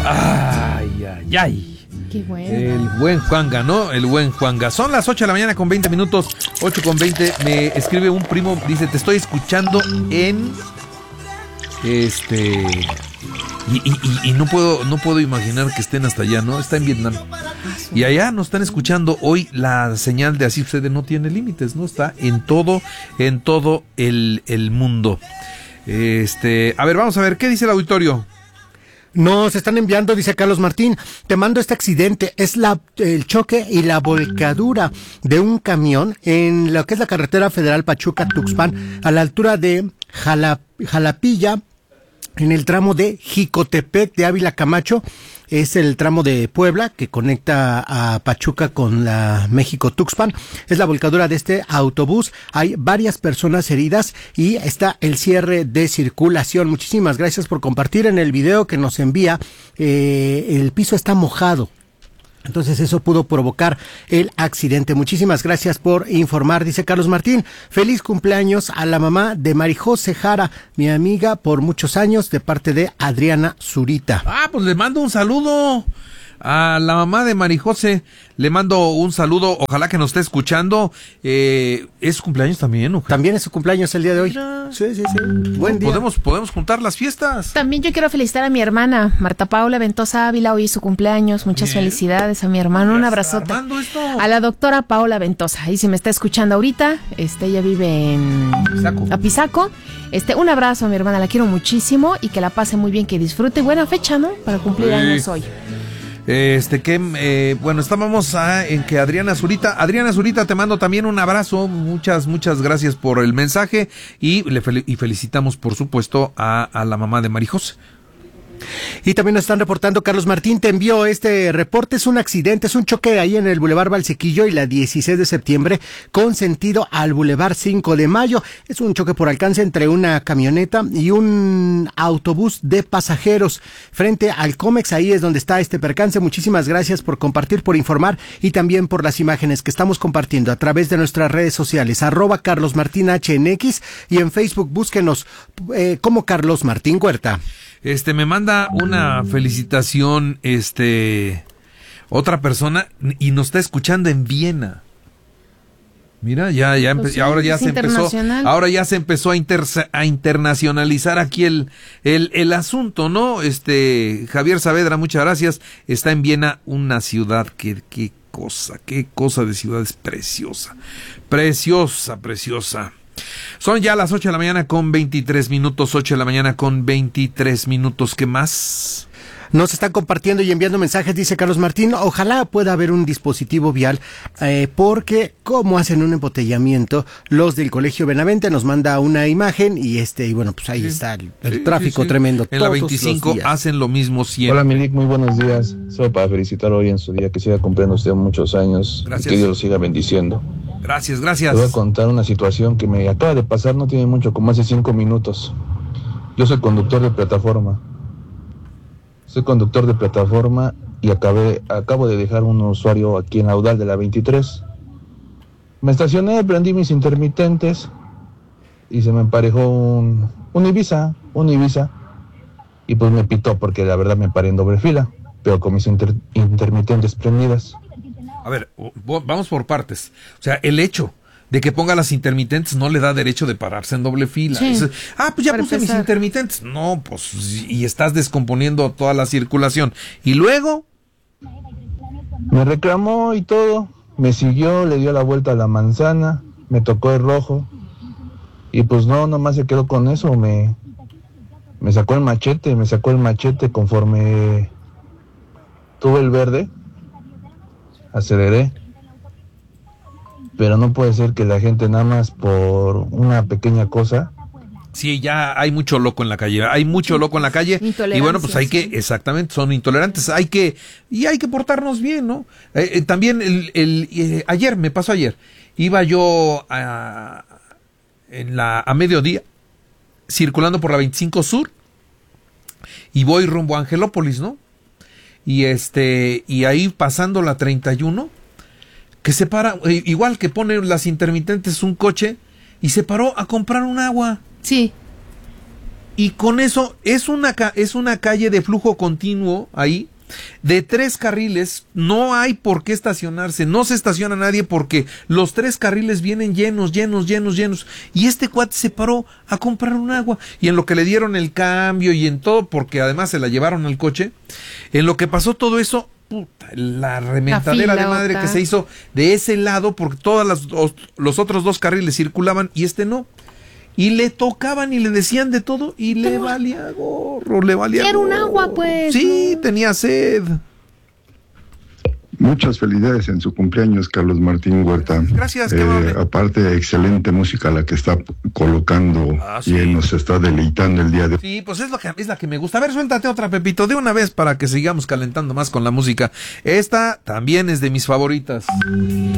Ay, ay, ay. Qué bueno. El buen Juanga, ¿no? El buen Juanga. Son las 8 de la mañana con 20 minutos. 8 con 20. Me escribe un primo, dice, te estoy escuchando en... Y no puedo imaginar que estén hasta allá, ¿no? Está en Vietnam. Y allá nos están escuchando. Hoy la señal de Así Sucede no tiene límites, ¿no? Está en todo el mundo. A ver, vamos a ver, ¿qué dice el auditorio? Nos están enviando, dice Carlos Martín, te mando este accidente, es el choque y la volcadura de un camión en lo que es la carretera federal Pachuca-Tuxpan, a la altura de Jalapilla, en el tramo de Jicotepec de Ávila Camacho. Es el tramo de Puebla que conecta a Pachuca con la México-Tuxpan. Es la volcadura de este autobús. Hay varias personas heridas y está el cierre de circulación. Muchísimas gracias por compartir en el video que nos envía. El piso está mojado. Entonces eso pudo provocar el accidente. Muchísimas gracias por informar, dice Carlos Martín. Feliz cumpleaños a la mamá de Marijose Jara, mi amiga por muchos años, de parte de Adriana Zurita. Pues le mando un saludo a la mamá de Marijose. Le mando un saludo, ojalá que nos esté escuchando. ¿Es su cumpleaños también? Ojalá. También es su cumpleaños el día de hoy. Mira. Sí. Buen día. Podemos juntar las fiestas. También yo quiero felicitar a mi hermana, Marta Paula Ventosa Ávila, hoy es su cumpleaños. Muchas felicidades a mi hermano, un abrazote. A la doctora Paola Ventosa, y si me está escuchando ahorita, ella vive en Apizaco. Un abrazo a mi hermana, la quiero muchísimo y que la pase muy bien, que disfrute. Buena fecha, ¿no? Para cumplir años hoy. Bueno, estábamos en que Adriana Zurita, te mando también un abrazo, muchas gracias por el mensaje y felicitamos por supuesto a la mamá de Marijose. Y también nos están reportando, Carlos Martín te envió este reporte, es un accidente, es un choque ahí en el Boulevard Valsequillo y la 16 de septiembre con sentido al Boulevard 5 de Mayo. Es un choque por alcance entre una camioneta y un autobús de pasajeros frente al Comex. Ahí es donde está este percance. Muchísimas gracias por compartir, por informar y también por las imágenes que estamos compartiendo a través de nuestras redes sociales, @CarlosMartinHNX, y en Facebook búsquenos como Carlos Martín Huerta. Me manda una felicitación, otra persona, y nos está escuchando en Viena. Mira, ahora ya se empezó a internacionalizar aquí el asunto, ¿no? Javier Saavedra, muchas gracias. Está en Viena, una ciudad qué cosa de ciudad, es preciosa. Son ya las 8 de la mañana con 23 minutos, 8 de la mañana con 23 minutos. ¿Qué más? Nos están compartiendo y enviando mensajes, dice Carlos Martín, ojalá pueda haber un dispositivo vial, porque como hacen un embotellamiento, los del Colegio Benavente nos manda una imagen y bueno, pues ahí está el tráfico tremendo. En la 25 hacen lo mismo siempre. Hola Milik, muy buenos días. Solo para felicitar hoy en su día, que siga cumpliendo usted muchos años. Gracias. Y que Dios lo siga bendiciendo. Gracias. Te voy a contar una situación que me acaba de pasar, no tiene mucho, como hace 5 minutos. Yo soy conductor de plataforma. Y acabo de dejar un usuario aquí en Audal de la 23. Me estacioné, prendí mis intermitentes y se me emparejó un Ibiza. Y pues me pitó porque la verdad me paré en doble fila, pero con mis intermitentes prendidas. A ver, vamos por partes. O sea, el hecho de que ponga las intermitentes no le da derecho de pararse en doble fila. Sí. Pues ya puse mis intermitentes. No, pues, y estás descomponiendo toda la circulación. Y luego... Me reclamó y todo. Me siguió, le dio la vuelta a la manzana, me tocó el rojo. Y pues no, nomás se quedó con eso. Me sacó el machete conforme tuve el verde. Aceleré. Pero no puede ser que la gente nada más por una pequeña cosa... Sí, ya hay mucho loco en la calle. Y bueno, pues exactamente, son intolerantes. Hay que portarnos bien, ¿no? También ayer, me pasó ayer. Iba yo a mediodía, circulando por la 25 Sur, y voy rumbo a Angelópolis, ¿no? Y ahí pasando la 31, que se para, igual que pone las intermitentes un coche, y se paró a comprar un agua. Sí. Y con eso es una calle de flujo continuo ahí, de 3 carriles, no hay por qué estacionarse, no se estaciona nadie porque los 3 carriles vienen llenos, y este cuate se paró a comprar un agua, y en lo que le dieron el cambio y en todo, porque además se la llevaron al coche, en lo que pasó todo eso, puta, la rementadera de madre que se hizo de ese lado, porque los otros 2 carriles circulaban y este no. Y le tocaban y le decían de todo y le valía gorro, le valía gorro. Era un agua, pues. Sí, tenía sed. Muchas felicidades en su cumpleaños, Carlos Martín Huerta. Gracias, aparte, excelente música la que está colocando y nos está deleitando el día de hoy. Sí, pues es la que me gusta. A ver, suéltate otra, Pepito, de una vez para que sigamos calentando más con la música. Esta también es de mis favoritas.